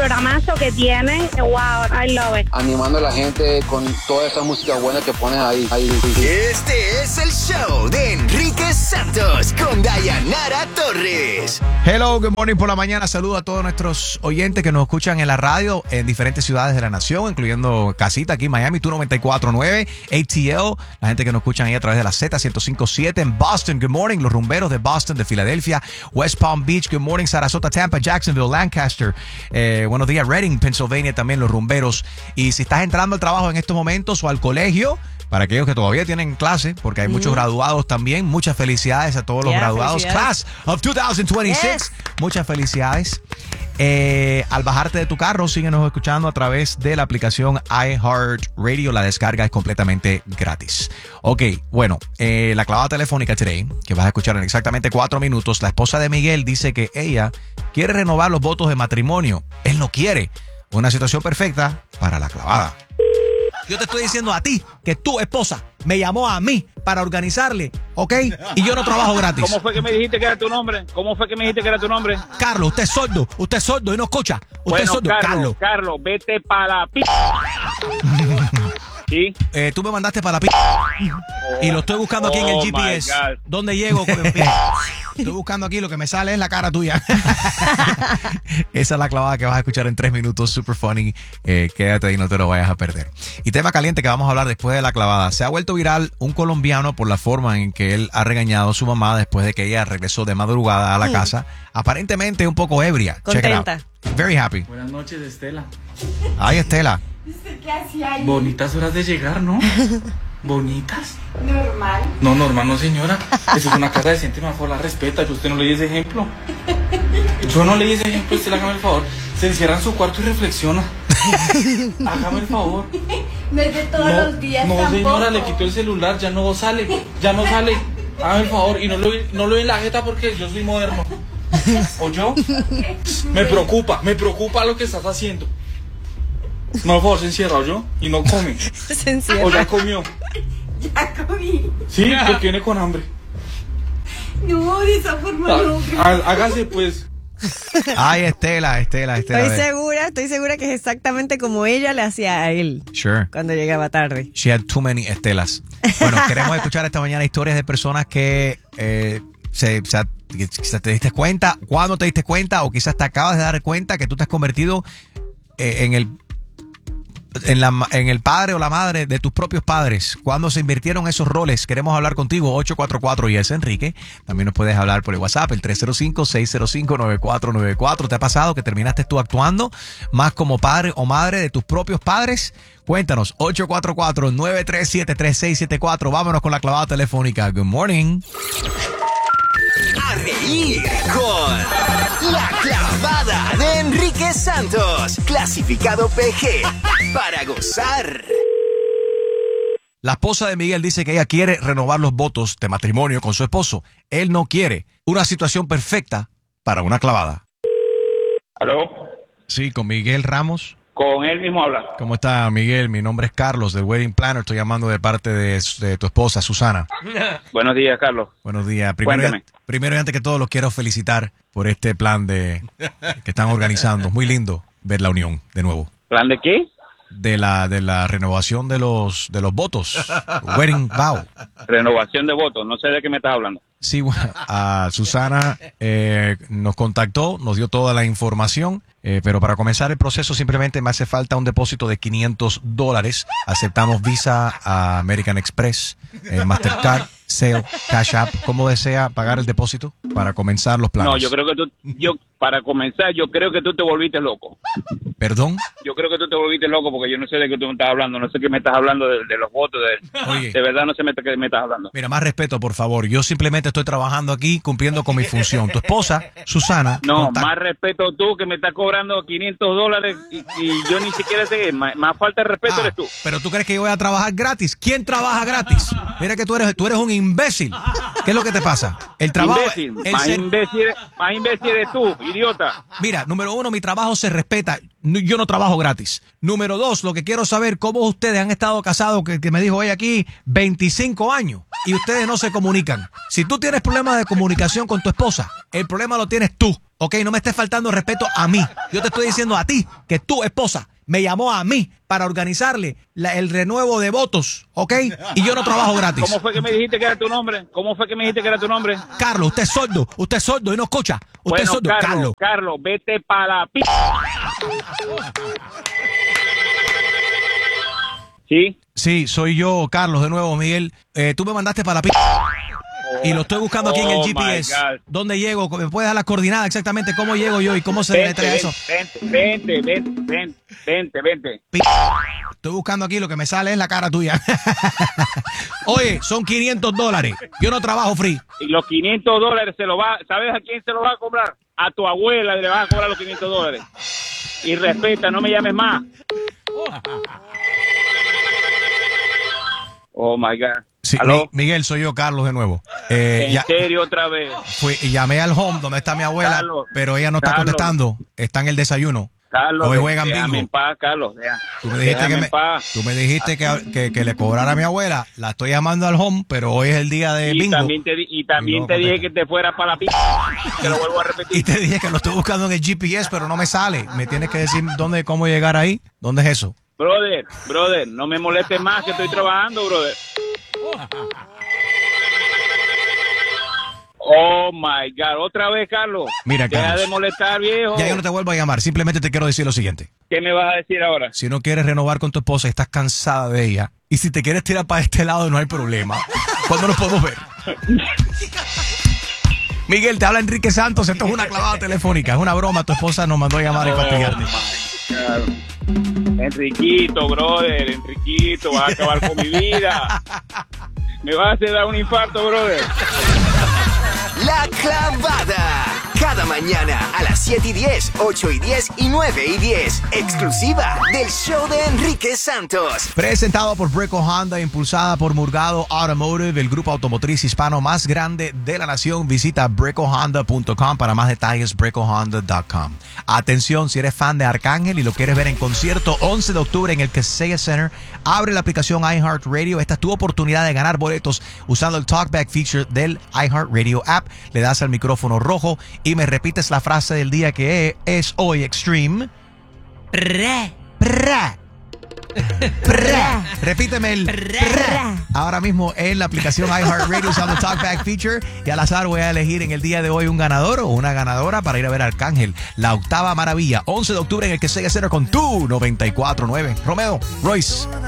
programazo que tienen. Wow, I love it. Animando a la gente con toda esa música buena que pones ahí. Este es el show de Enrique Santos con Dayanara Torres. Hello, good morning por la mañana. Saludo a todos nuestros oyentes que nos escuchan en la radio en diferentes ciudades de la nación, incluyendo casita aquí en Miami, tu 94.9, ATL, la gente que nos escuchan ahí a través de la Z105.7 en Boston. Good morning, los rumberos de Boston, de Filadelfia, West Palm Beach. Good morning, Sarasota, Tampa, Jacksonville, Lancaster. Buenos días, Reading, Pennsylvania, también los rumberos. Y si estás entrando al trabajo en estos momentos o al colegio, para aquellos que todavía tienen clase, porque hay muchos graduados también, muchas felicidades a todos los graduados. Class of 2026, yes. Muchas felicidades. Al bajarte de tu carro, síguenos escuchando a través de la aplicación iHeartRadio. La descarga es completamente gratis. Ok, bueno, la clavada telefónica today, que vas a escuchar en exactamente 4 minutos. La esposa de Miguel dice que ella quiere renovar los votos de matrimonio. Él no quiere. Una situación perfecta para la clavada. Yo te estoy diciendo a ti que tu esposa me llamó a mí para organizarle, ¿ok? Y yo no trabajo gratis. ¿Cómo fue que me dijiste que era tu nombre? Carlos, usted es sordo y no escucha. Usted es sordo, Carlos, vete para la p... ¿Sí? Tú me mandaste para la p... Y lo estoy buscando aquí en el GPS. ¿Dónde llego con el p? Estoy buscando aquí, lo que me sale es la cara tuya. Esa es la clavada que vas a escuchar en 3 minutos. Super funny. Quédate y no te lo vayas a perder. Y tema caliente que vamos a hablar después de la clavada. Se ha vuelto viral un colombiano por la forma en que él ha regañado a su mamá después de que ella regresó de madrugada a la casa. Aparentemente un poco ebria. Contenta. Very happy. Buenas noches, Estela. Ay, Estela. ¿Qué hacía ahí? Bonitas horas de llegar, ¿no? ¿Bonitas? Normal. No, normal no, señora. Eso es una casa decente, me favor, la respeta. Que usted no le di ese ejemplo. Yo no le di ese ejemplo, usted hágame el favor. Se encierra en su cuarto y reflexiona. Hágame el favor. No es de todos los días no, tampoco. Señora, le quitó el celular, ya no sale. Hágame el favor. Y no lo ve en la jeta porque yo soy moderno. ¿O yo? Me preocupa lo que estás haciendo. No, por favor, se encierra, ¿o yo? Y no come. Se encierra. ¿O ya comió? Ya comí. Sí, porque viene con hambre. No, de esa forma no. Hágase, pues. Ay, Estela. Estoy segura que es exactamente como ella le hacía a él. Sure. Cuando llegaba tarde. She had too many Estelas. Bueno, queremos escuchar esta mañana historias de personas que quizás te diste cuenta, cuando te diste cuenta, o quizás te acabas de dar cuenta que tú te has convertido en el padre o la madre de tus propios padres. Cuando se invirtieron esos roles, queremos hablar contigo. 844 y es Enrique. También nos puedes hablar por el WhatsApp, el 305-605-9494. ¿Te ha pasado que terminaste tú actuando más como padre o madre de tus propios padres? Cuéntanos, 844-937-3674. Vámonos con la clavada telefónica. Good morning. A reír con La Clavada de Enrique Santos. Clasificado PG para gozar. La esposa de Miguel dice que ella quiere renovar los votos de matrimonio con su esposo. Él no quiere. Una situación perfecta para una clavada. ¿Aló? Sí, con Miguel Ramos. Con él mismo habla. ¿Cómo está, Miguel? Mi nombre es Carlos, del Wedding Planner. Estoy llamando de parte de tu esposa, Susana. Buenos días, Carlos. Buenos días. Primero y antes que todo, los quiero felicitar por este plan que están organizando. Muy lindo ver la unión de nuevo. ¿Plan de qué? De la renovación de los votos. Wedding vow. Renovación de votos. No sé de qué me estás hablando. Sí, bueno, Susana nos contactó, nos dio toda la información, pero para comenzar el proceso simplemente me hace falta un depósito de $500. Aceptamos Visa, American Express, Mastercard, Zelle, Cash App. ¿Cómo desea pagar el depósito para comenzar los planes? No, para comenzar, yo creo que tú te volviste loco. ¿Perdón? Yo creo que tú te volviste loco porque yo no sé de qué tú me estás hablando. No sé qué me estás hablando de los votos. Oye, de verdad no sé de qué me estás hablando. Mira, más respeto, por favor. Yo simplemente estoy trabajando aquí cumpliendo con mi función. Tu esposa, Susana... No, más respeto tú que me estás cobrando $500 y yo ni siquiera sé. Más falta de respeto eres tú. Pero tú crees que yo voy a trabajar gratis. ¿Quién trabaja gratis? Mira que tú eres un imbécil. ¿Qué es lo que te pasa? El trabajo... Imbécil. Más imbécil eres tú, idiota. Mira, número uno, mi trabajo se respeta. yo no trabajo gratis. Número 2, lo que quiero saber, cómo ustedes han estado casados, que me dijo ella aquí, 25 años, y ustedes no se comunican. Si tú tienes problemas de comunicación con tu esposa, el problema lo tienes tú, ¿ok? No me estés faltando respeto a mí. Yo te estoy diciendo a ti que tu esposa me llamó a mí para organizarle el renuevo de votos, ¿ok? Y yo no trabajo gratis. ¿Cómo fue que me dijiste que era tu nombre? Carlos, usted es sordo y no escucha. Usted es sordo, Carlos. Carlos, vete para la p... ¿Sí? Sí, soy yo, Carlos, de nuevo, Miguel. Tú me mandaste para la p... Y lo estoy buscando aquí en el GPS. ¿Dónde llego? ¿Me puedes dar las coordenadas exactamente? ¿Cómo llego yo y cómo se deletrea eso? Vente. Estoy buscando aquí, lo que me sale es la cara tuya. Oye, son $500. Yo no trabajo free. Y los $500 ¿sabes a quién se los va a cobrar? A tu abuela le vas a cobrar los $500. Y respeta, no me llames más. Oh my God. Sí, Miguel, soy yo, Carlos, de nuevo. ¿En serio otra vez? Llamé al home donde está mi abuela, Carlos, pero ella no está contestando. Está en el desayuno. Carlos, hoy juegan déjame bingo. en paz, Carlos. Tú me dijiste que le cobrara a mi abuela. La estoy llamando al home, pero hoy es el día de bingo. También te dije que te fueras para la p... Te lo vuelvo a repetir. Y te dije que lo estoy buscando en el GPS, pero no me sale. Me tienes que decir cómo llegar ahí. ¿Dónde es eso? Brother, no me molestes más que estoy trabajando, brother. Oh my God, otra vez, Carlos. Mira, deja Carlos, de molestar, viejo. Ya yo no te vuelvo a llamar, simplemente te quiero decir lo siguiente. ¿Qué me vas a decir ahora? Si no quieres renovar con tu esposa y estás cansada de ella, y si te quieres tirar para este lado, no hay problema. ¿Cuándo nos podemos ver? Miguel, te habla Enrique Santos, esto es una clavada telefónica, es una broma, tu esposa nos mandó a llamar y fastidiarte. Enriquito, brother, vas a acabar con mi vida. Me vas a hacer dar un infarto, brother. La Clavada. Cada mañana a las 7:10, 8:10 y 9:10. Exclusiva del show de Enrique Santos. Presentado por Breco Honda, impulsada por Murgado Automotive, el grupo automotriz hispano más grande de la nación. Visita brecohonda.com para más detalles, brecohonda.com. Atención, si eres fan de Arcángel y lo quieres ver en concierto, 11 de octubre en el Kaseya Center, abre la aplicación iHeartRadio. Esta es tu oportunidad de ganar boletos usando el Talkback feature del iHeartRadio app. Le das al micrófono rojo y me repites la frase del día que es hoy extreme. Repíteme el ahora mismo en la aplicación iHeartRadio usando el Talkback feature, y al azar voy a elegir en el día de hoy un ganador o una ganadora para ir a ver a Arcángel, la octava maravilla, 11 de octubre en el Kaseya Center con tu 94.9. Romeo, Royce.